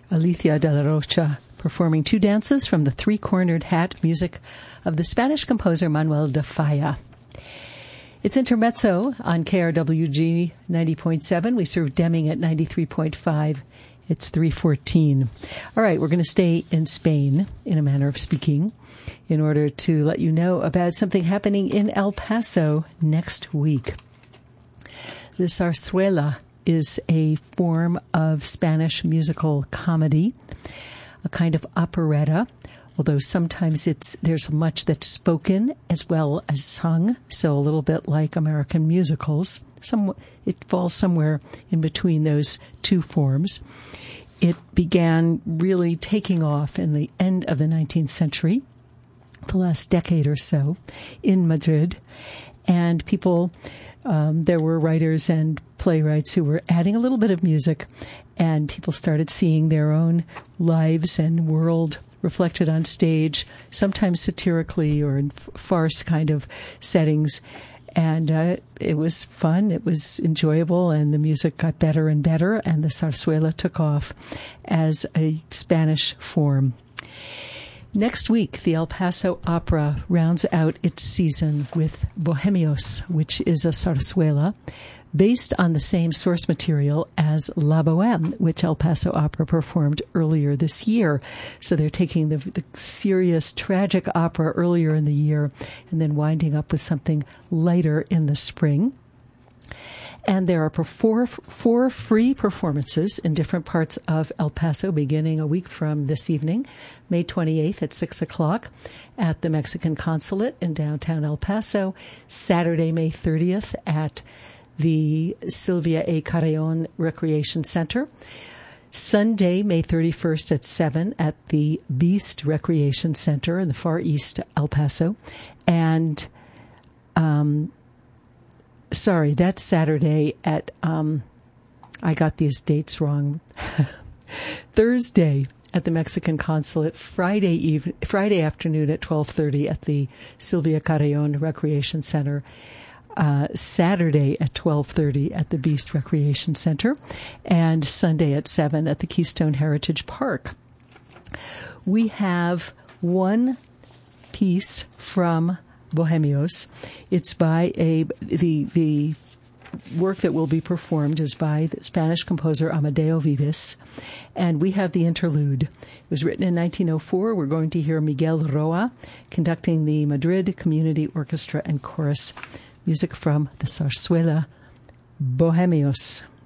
Alicia de la Rocha, performing two dances from the three-cornered hat music of the Spanish composer Manuel de Falla. It's Intermezzo on KRWG 90.7. We serve Deming at 93.5. It's 3:14. All right, we're going to stay in Spain, in a manner of speaking, in order to let you know about something happening in El Paso next week. The zarzuela is a form of Spanish musical comedy, a kind of operetta, although sometimes there's much that's spoken as well as sung, so a little bit like American musicals. It falls somewhere in between those two forms. It began really taking off in the end of the 19th century, the last decade or so, in Madrid, and people... there were writers and playwrights who were adding a little bit of music, and people started seeing their own lives and world reflected on stage, sometimes satirically or in farce kind of settings. And it was fun, it was enjoyable, and the music got better and better, and the zarzuela took off as a Spanish form. Next week, the El Paso Opera rounds out its season with Bohemios, which is a zarzuela based on the same source material as La Bohème, which El Paso Opera performed earlier this year. So they're taking the serious, tragic opera earlier in the year and then winding up with something lighter in the spring. And there are four free performances in different parts of El Paso, beginning a week from this evening, May 28th at 6 o'clock at the Mexican Consulate in downtown El Paso, Saturday, May 30th at the Sylvia A. Carreon Recreation Center, Sunday, May 31st at 7 at the Beast Recreation Center in the far east El Paso, and that's Saturday at, I got these dates wrong, Thursday at the Mexican Consulate, Friday afternoon at 12:30 at the Sylvia Carreon Recreation Center, Saturday at 12:30 at the Beast Recreation Center, and Sunday at 7 at the Keystone Heritage Park. We have one piece from Bohemios. It's by the work that will be performed is by the Spanish composer Amadeo Vives, and we have the interlude. It was written in 1904. We're going to hear Miguel Roa conducting the Madrid Community Orchestra and Chorus. Music from the zarzuela Bohemios.